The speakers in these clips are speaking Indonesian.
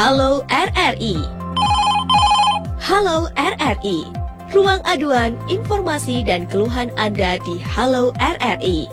Halo RRI. Halo RRI. Ruang aduan, informasi dan keluhan Anda di Halo RRI.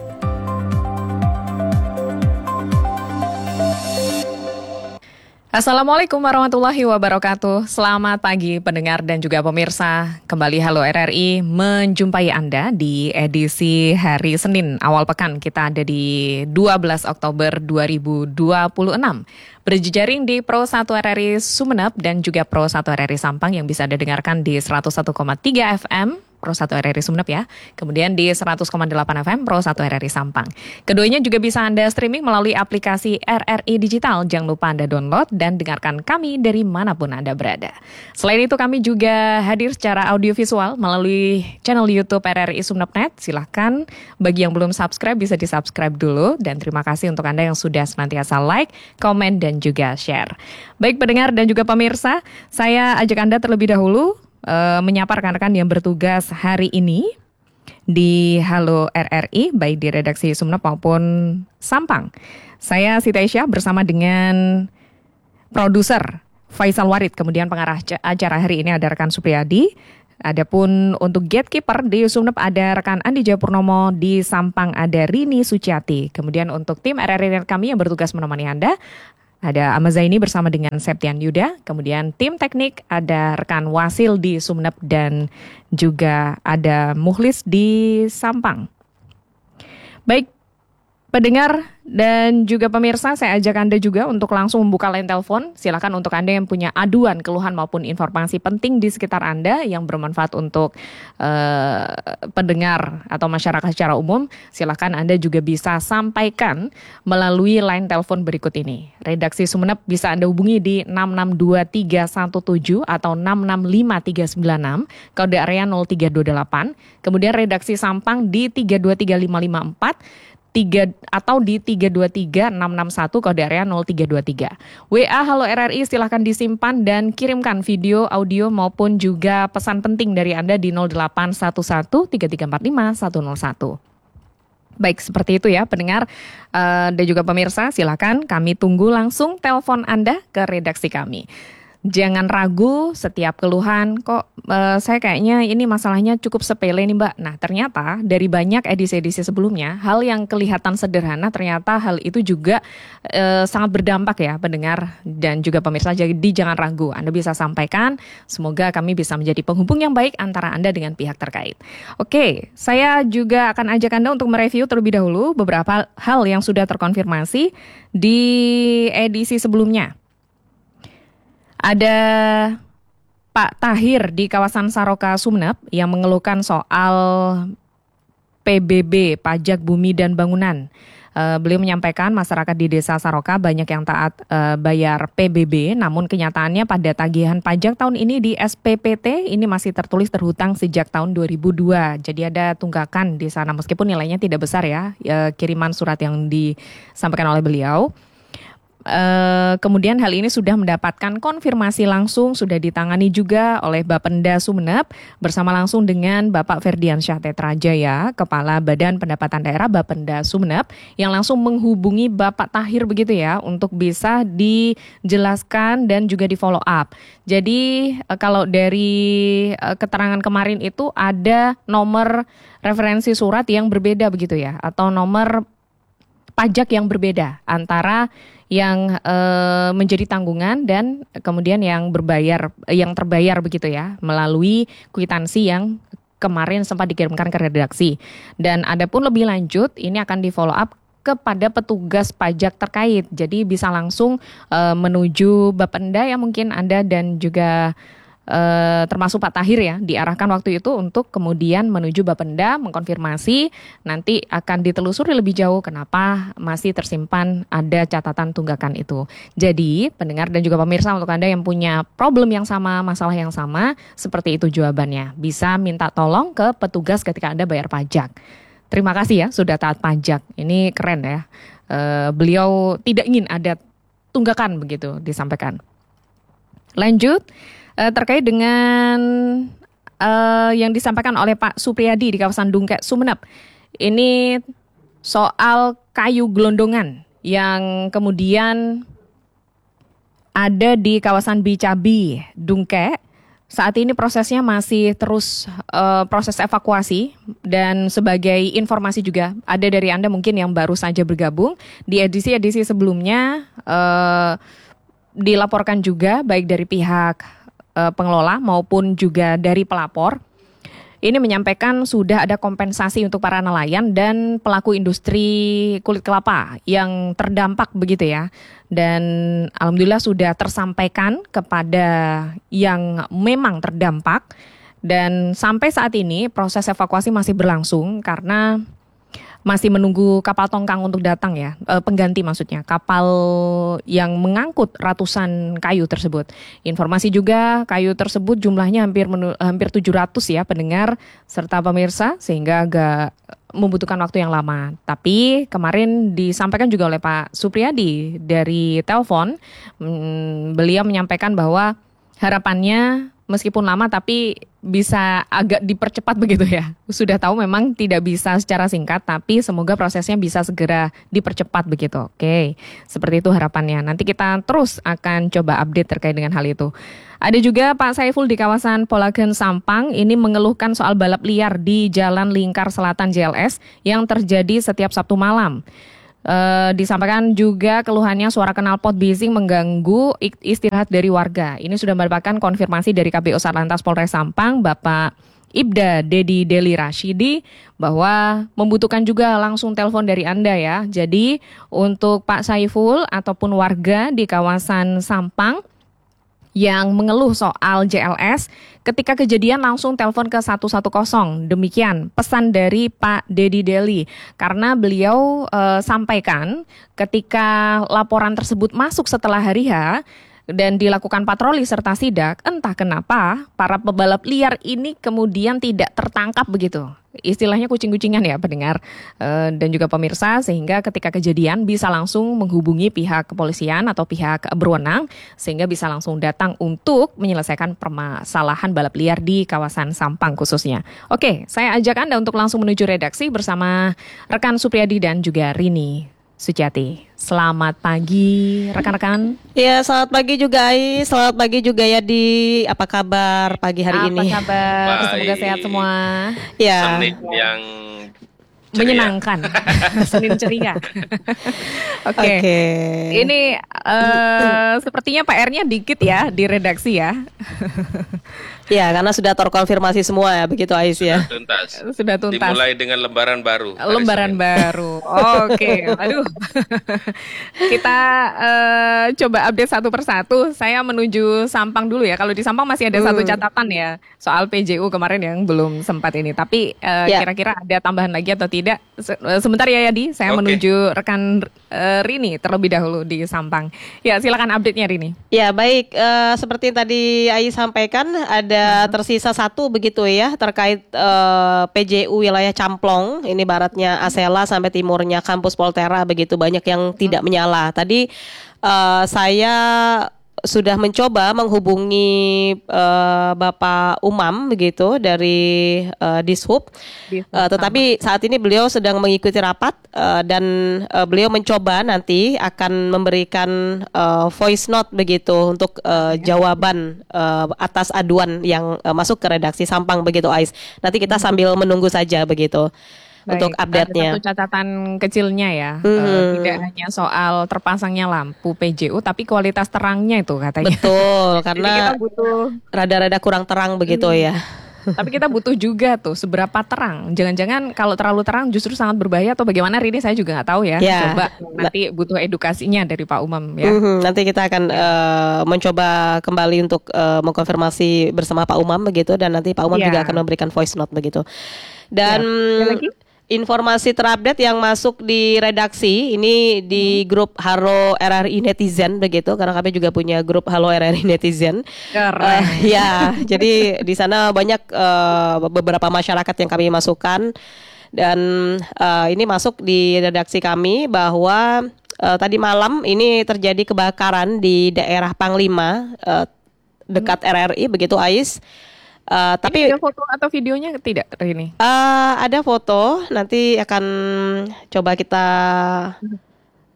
Assalamualaikum warahmatullahi wabarakatuh. Selamat pagi pendengar dan juga pemirsa. Kembali Halo RRI menjumpai Anda di edisi hari Senin awal pekan. Kita ada di 12 Oktober 2026. Berjejaring di Pro 1 RRI Sumeneb dan juga Pro 1 RRI Sampang yang bisa Anda dengarkan di 101,3 FM. Pro 1 RRI Sumeneb ya. Kemudian di 100,8 FM Pro 1 RRI Sampang. Keduanya juga bisa Anda streaming melalui aplikasi RRI Digital. Jangan lupa Anda download dan dengarkan kami dari manapun Anda berada. Selain itu kami juga hadir secara audiovisual melalui channel YouTube RRI Sumeneb.net. Silahkan bagi yang belum subscribe bisa di-subscribe dulu. Dan terima kasih untuk Anda yang sudah senantiasa like, komen, dan juga share. Baik pendengar dan juga pemirsa, saya ajak Anda terlebih dahulu menyapa rekan-rekan yang bertugas hari ini di Halo RRI, baik di redaksi Sumeneb maupun Sampang. Saya Siti Aisyah bersama dengan produser Faisal Warid, kemudian pengarah acara hari ini ada rekan Supriyadi. Adapun untuk gatekeeper di Sumeneb ada rekan Andi Jayapurnomo, di Sampang ada Rini Suciati. Kemudian untuk tim RRI kami yang bertugas menemani Anda, ada Ahmad Zaini bersama dengan Septian Yuda. Kemudian tim teknik ada rekan Wasil di Sumeneb dan juga ada Muhlis di Sampang. Baik pendengar dan juga pemirsa, saya ajak Anda juga untuk langsung membuka line telepon. Silakan untuk Anda yang punya aduan, keluhan maupun informasi penting di sekitar Anda yang bermanfaat untuk pendengar atau masyarakat secara umum, silakan Anda juga bisa sampaikan melalui line telepon berikut ini. Redaksi Sumeneb bisa Anda hubungi di 662317 atau 665396, kode area 0328. Kemudian redaksi Sampang di 323554. Atau di 323661 kode area 0323. WA Halo RRI silahkan disimpan dan kirimkan video, audio maupun juga pesan penting dari Anda di 0811 3345 101. Baik, seperti itu ya pendengar dan juga pemirsa, silakan kami tunggu langsung telepon Anda ke redaksi kami. Jangan ragu, setiap keluhan, kok saya kayaknya ini masalahnya cukup sepele nih Mbak. Nah ternyata dari banyak edisi-edisi sebelumnya, hal yang kelihatan sederhana ternyata hal itu juga sangat berdampak ya pendengar dan juga pemirsa. Jadi jangan ragu, Anda bisa sampaikan, semoga kami bisa menjadi penghubung yang baik antara Anda dengan pihak terkait. Oke, saya juga akan ajak Anda untuk mereview terlebih dahulu beberapa hal yang sudah terkonfirmasi di edisi sebelumnya. Ada Pak Tahir di kawasan Saroka Sumeneb yang mengeluhkan soal PBB, pajak bumi dan bangunan. Beliau menyampaikan masyarakat di desa Saroka banyak yang taat bayar PBB, namun kenyataannya pada tagihan pajak tahun ini di SPPT ini masih tertulis terhutang sejak tahun 2002. Jadi ada tunggakan di sana meskipun nilainya tidak besar ya, kiriman surat yang disampaikan oleh beliau. Kemudian hal ini sudah mendapatkan konfirmasi langsung, sudah ditangani juga oleh Bapenda Sumeneb bersama langsung dengan Bapak Ferdiansyah Tetrajaya, Kepala Badan Pendapatan Daerah Bapenda Sumeneb, yang langsung menghubungi Bapak Tahir begitu ya, untuk bisa dijelaskan dan juga di follow up. Jadi kalau dari keterangan kemarin itu ada nomor referensi surat yang berbeda begitu ya, atau nomor pajak yang berbeda antara yang menjadi tanggungan dan kemudian yang terbayar begitu ya, melalui kwitansi yang kemarin sempat dikirimkan ke redaksi. Dan adapun lebih lanjut ini akan di follow up kepada petugas pajak terkait. Jadi bisa langsung menuju Bapenda ya, mungkin Anda dan juga termasuk Pak Tahir ya, diarahkan waktu itu untuk kemudian menuju Bapenda mengkonfirmasi, nanti akan ditelusuri lebih jauh kenapa masih tersimpan ada catatan tunggakan itu. Jadi pendengar dan juga pemirsa, untuk Anda yang punya problem yang sama, masalah yang sama, seperti itu jawabannya. Bisa minta tolong ke petugas ketika Anda bayar pajak. Terima kasih ya sudah taat pajak, ini keren ya. Beliau tidak ingin ada tunggakan begitu disampaikan. Lanjut. Terkait dengan yang disampaikan oleh Pak Supriyadi di kawasan Dungkek Sumeneb. Ini soal kayu gelondongan yang kemudian ada di kawasan Bicabi, Dungke. Saat ini prosesnya masih terus proses evakuasi, dan sebagai informasi juga ada dari Anda mungkin yang baru saja bergabung di edisi-edisi sebelumnya, dilaporkan juga baik dari pihak pengelola maupun juga dari pelapor. Ini menyampaikan sudah ada kompensasi untuk para nelayan dan pelaku industri kulit kelapa yang terdampak begitu ya. Dan alhamdulillah sudah tersampaikan kepada yang memang terdampak. Dan sampai saat ini proses evakuasi masih berlangsung karena masih menunggu kapal tongkang untuk datang ya, pengganti maksudnya, kapal yang mengangkut ratusan kayu tersebut. Informasi juga kayu tersebut jumlahnya hampir 700 ya pendengar serta pemirsa, sehingga agak membutuhkan waktu yang lama. Tapi kemarin disampaikan juga oleh Pak Supriyadi dari telepon, beliau menyampaikan bahwa harapannya meskipun lama tapi bisa agak dipercepat begitu ya. Sudah tahu memang tidak bisa secara singkat, tapi semoga prosesnya bisa segera dipercepat begitu. Oke, seperti itu harapannya. Nanti kita terus akan coba update terkait dengan hal itu. Ada juga Pak Saiful di kawasan Polagen Sampang, ini mengeluhkan soal balap liar di Jalan Lingkar Selatan JLS yang terjadi setiap Sabtu malam. Disampaikan juga keluhannya suara knalpot bising mengganggu istirahat dari warga. Ini sudah merupakan konfirmasi dari KPU Satlantas Polres Sampang, Bapak Ibda Dedi Deli Rashidi, bahwa membutuhkan juga langsung telepon dari Anda ya. Jadi untuk Pak Saiful ataupun warga di kawasan Sampang yang mengeluh soal JLS, ketika kejadian langsung telepon ke 110. Demikian pesan dari Pak Dedi Deli. Karena beliau sampaikan ketika laporan tersebut masuk setelah hari H dan dilakukan patroli serta sidak, entah kenapa para pebalap liar ini kemudian tidak tertangkap begitu. Istilahnya kucing-kucingan ya pendengar dan juga pemirsa, sehingga ketika kejadian bisa langsung menghubungi pihak kepolisian atau pihak berwenang sehingga bisa langsung datang untuk menyelesaikan permasalahan balap liar di kawasan Sampang khususnya. Oke, saya ajak Anda untuk langsung menuju redaksi bersama rekan Supriyadi dan juga Rini Suciati. Selamat pagi rekan-rekan. Ya, selamat pagi juga Ai. Selamat pagi juga ya di apa kabar pagi hari ini? Apa kabar? Baik. Semoga sehat semua. Ya. Senin yang ceria. Menyenangkan. Senin ceria. Oke. Ini sepertinya PR-nya dikit ya di redaksi ya. Ya, karena sudah terkonfirmasi semua ya, begitu Ais ya. Tuntas. Sudah tuntas. Dimulai dengan lembaran baru. hari Lembaran Senin. baru. Oke, aduh. Kita coba update satu persatu. Saya menuju Sampang dulu ya. Kalau di Sampang masih ada satu catatan ya soal PJU kemarin yang belum sempat ini. Tapi kira-kira ada tambahan lagi atau tidak? Sebentar ya Yadi, saya Oke. menuju rekan Rini terlebih dahulu di Sampang. Ya, silakan update-nya Rini. Ya, baik, seperti yang tadi Ai sampaikan, ada tersisa satu begitu ya terkait PJU wilayah Camplong, ini baratnya Asela sampai timurnya kampus Poltera, begitu banyak yang tidak menyala. Tadi saya sudah mencoba menghubungi Bapak Umam begitu dari Dishub, tetapi saat ini beliau sedang mengikuti rapat dan beliau mencoba nanti akan memberikan voice note begitu untuk jawaban atas aduan yang masuk ke redaksi Sampang begitu Ais. Nanti kita sambil menunggu saja begitu. Untuk update-nya. Ada satu catatan kecilnya ya, tidak hanya soal terpasangnya lampu PJU, tapi kualitas terangnya itu katanya. Betul, Jadi karena kita butuh, rada-rada kurang terang begitu ya. tapi kita butuh juga tuh seberapa terang. Jangan-jangan kalau terlalu terang justru sangat berbahaya atau bagaimana, Rini saya juga nggak tahu ya. Ya. Coba nanti butuh edukasinya dari Pak Umam ya. Nanti kita akan mencoba kembali untuk mengkonfirmasi bersama Pak Umam begitu, dan nanti Pak Umam Ya. juga akan memberikan voice note begitu. Dan Ada lagi? informasi terupdate yang masuk di redaksi ini di grup Halo RRI Netizen begitu, karena kami juga punya grup Halo RRI Netizen. Keren. Ya, jadi di sana banyak beberapa masyarakat yang kami masukkan, dan ini masuk di redaksi kami bahwa tadi malam ini terjadi kebakaran di daerah Panglima dekat RRI begitu Ais. Tapi Ini ada foto atau videonya tidak Rini? ada foto, nanti akan coba kita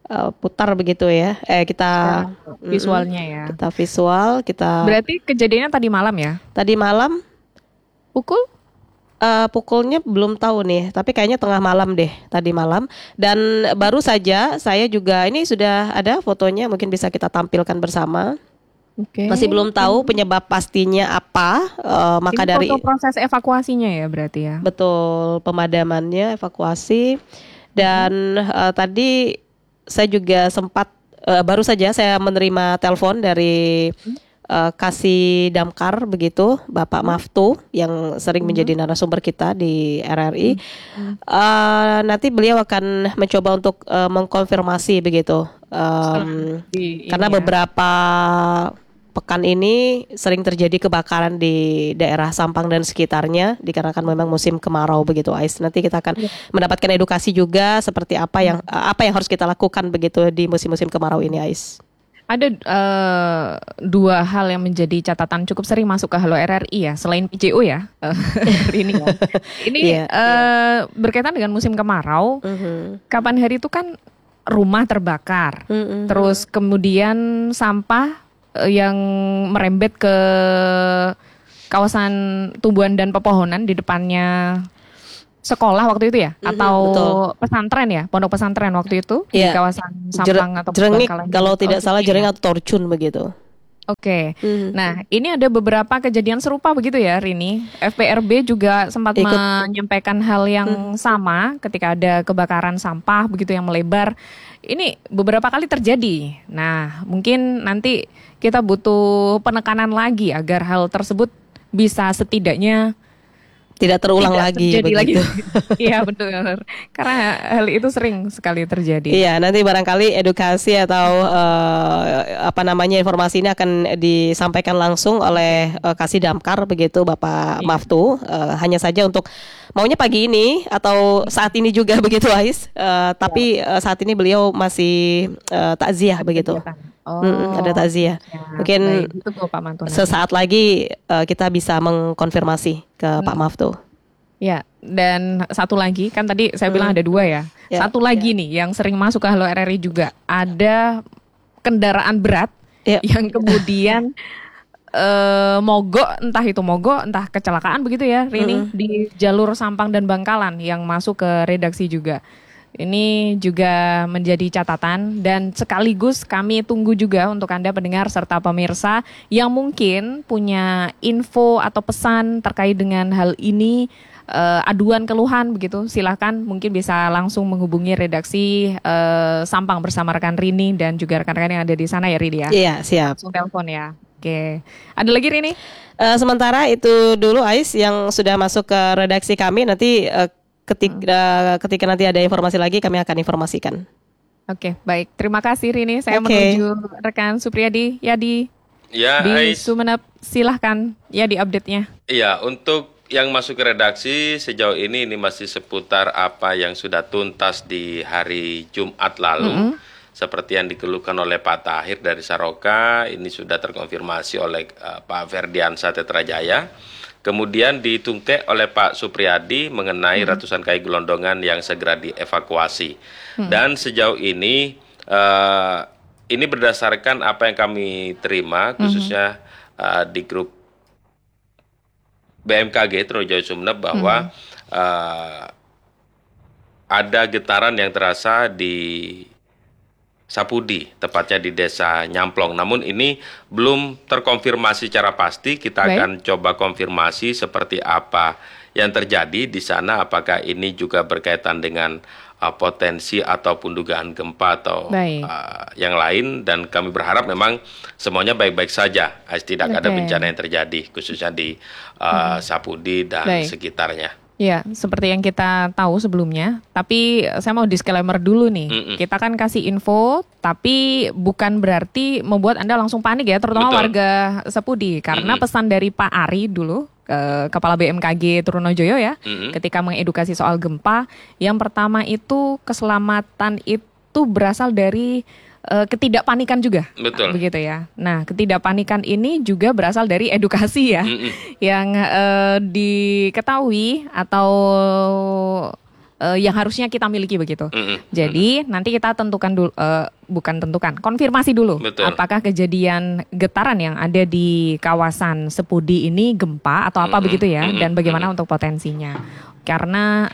putar begitu ya. Kita Visualnya ya. Kita visual, kita Berarti kejadiannya tadi malam ya? tadi malam Pukul? pukulnya belum tahu nih, tapi kayaknya tengah malam deh tadi malam. Dan baru saja saya juga ini sudah ada fotonya, mungkin bisa kita tampilkan bersama. Oke. Masih belum tahu penyebab pastinya apa, maka Ini dari foto proses evakuasinya ya berarti ya? betul pemadamannya, evakuasi. Dan tadi saya juga sempat baru saja saya menerima telepon dari Kasih Damkar begitu, Bapak Maftu yang sering menjadi narasumber kita di RRI. Nanti beliau akan mencoba untuk mengkonfirmasi begitu. Karena beberapa pekan ini sering terjadi kebakaran di daerah Sampang dan sekitarnya dikarenakan memang musim kemarau begitu, Ais. Nanti kita akan mendapatkan edukasi juga seperti apa yang harus kita lakukan begitu di musim-musim kemarau ini, Ais. Ada dua hal yang menjadi catatan cukup sering masuk ke Halo RRI ya, selain PJO ya, ini ya. Ini berkaitan dengan musim kemarau. Kapan hari itu kan rumah terbakar, terus kemudian sampah yang merembet ke kawasan tumbuhan dan pepohonan di depannya sekolah waktu itu ya, atau pesantren ya, pondok pesantren waktu itu di kawasan Sampang atau Jerengik, Bangkalan. kalau tidak salah Jerengik atau Torcun begitu. Oke. Nah, ini ada beberapa kejadian serupa begitu ya, Rini. FPRB juga sempat menyampaikan hal yang sama ketika ada kebakaran sampah begitu yang melebar. Ini beberapa kali terjadi. Nah, mungkin nanti kita butuh penekanan lagi agar hal tersebut bisa setidaknya tidak terulang lagi begitu. Iya betul. Karena hal itu sering sekali terjadi. Iya, nanti barangkali edukasi atau informasi ini akan disampaikan langsung oleh Kasih Damkar begitu, Bapak Maftu. Hanya saja untuk maunya pagi ini atau saat ini juga begitu, Ais. Tapi saat ini beliau masih takziah begitu. Ada takziah. Mungkin sesaat lagi kita bisa mengkonfirmasi ke Pak Maftu. Ya, dan satu lagi kan tadi saya bilang ada dua ya. Satu lagi nih yang sering masuk ke Halo RRI juga, ada kendaraan berat yang kemudian mogok, entah kecelakaan begitu ya, Rini, di jalur Sampang dan Bangkalan yang masuk ke redaksi juga. Ini juga menjadi catatan dan sekaligus kami tunggu juga untuk Anda pendengar serta pemirsa yang mungkin punya info atau pesan terkait dengan hal ini, aduan keluhan begitu, silakan mungkin bisa langsung menghubungi redaksi Sampang bersama rekan Rini dan juga rekan-rekan yang ada di sana ya, Rini ya. Iya, siap. Langsung telepon ya. Oke. Ada lagi, Rini? Sementara itu dulu, Ais, yang sudah masuk ke redaksi kami. Nanti ketika nanti ada informasi lagi kami akan informasikan. Oke, baik. Terima kasih, Rini. Saya menuju rekan Supriyadi Yadi di Ais. Sumeneb. Silahkan ya di update-nya. Iya, untuk yang masuk ke redaksi sejauh ini masih seputar apa yang sudah tuntas di hari Jumat lalu. Seperti yang dikeluhkan oleh Pak Tahir dari Saroka, ini sudah terkonfirmasi oleh Pak Ferdiansa Tetrajaya. Kemudian ditungtek oleh Pak Supriyadi mengenai ratusan KAI gelondongan yang segera dievakuasi. Dan sejauh ini berdasarkan apa yang kami terima, khususnya di grup BMKG Tronojoyo Sumeneb, bahwa ada getaran yang terasa di Sapudi, tepatnya di desa Nyamplong. Namun ini belum terkonfirmasi secara pasti. Kita akan coba konfirmasi seperti apa yang terjadi di sana. Apakah ini juga berkaitan dengan potensi ataupun dugaan gempa atau yang lain. Dan kami berharap memang semuanya baik-baik saja. Tidak ada bencana yang terjadi, khususnya di Sapudi dan sekitarnya. Ya, seperti yang kita tahu sebelumnya, tapi saya mau disclaimer dulu nih. Kita kan kasih info, tapi bukan berarti membuat Anda langsung panik ya, terutama warga Sapudi. Karena pesan dari Pak Ari dulu, Kepala BMKG Trunojoyo ya, ketika mengedukasi soal gempa, yang pertama itu keselamatan itu berasal dari ketidakpanikan juga. Betul. Begitu ya. Nah, ketidakpanikan ini juga berasal dari edukasi ya. Yang diketahui atau yang harusnya kita miliki begitu. Mm-mm. Jadi nanti kita tentukan dulu, konfirmasi dulu. Betul. Apakah kejadian getaran yang ada di kawasan Sepudi ini gempa atau apa begitu ya, dan bagaimana untuk potensinya. Karena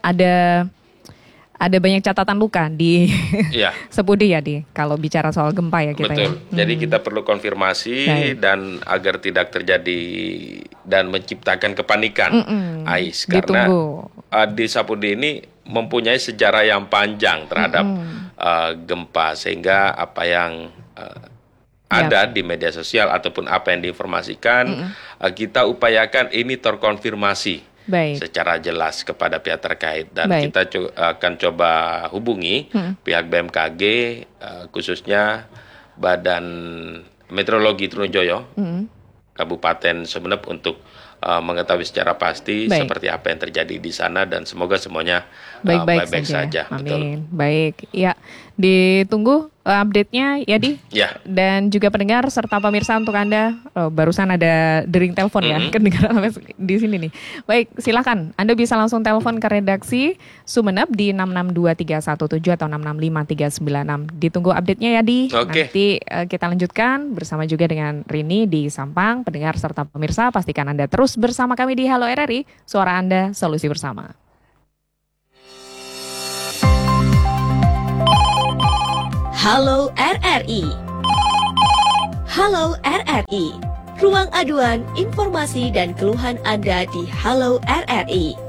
ada banyak catatan luka di Iya. Sepudi ya kalau bicara soal gempa ya kita. Betul. Ya. Jadi kita perlu konfirmasi dan agar tidak terjadi dan menciptakan kepanikan, Ais, karena di Sapudi ini mempunyai sejarah yang panjang terhadap gempa, sehingga apa yang ada di media sosial ataupun apa yang diinformasikan kita upayakan ini terkonfirmasi. Baik. Secara jelas kepada pihak terkait, dan kita akan coba hubungi pihak BMKG, khususnya Badan Meteorologi Trunojoyo, Kabupaten Sumeneb, untuk mengetahui secara pasti seperti apa yang terjadi di sana, dan semoga semuanya baik-baik saja. Amin. Betul. Baik, ya ditunggu update-nya ya Di. Ya. Dan juga pendengar serta pemirsa untuk Anda, barusan ada dering telepon ya, kedengaran sampai di sini nih. Baik, silakan Anda bisa langsung telepon ke redaksi Sumeneb di 662317 atau 665396. Ditunggu update-nya ya Di. Oke. Nanti kita lanjutkan bersama juga dengan Rini di Sampang. Pendengar serta pemirsa, pastikan Anda terus bersama kami di Halo RRI, suara Anda, solusi bersama. Halo RRI. Halo RRI. Ruang aduan, informasi dan keluhan Anda di Halo RRI.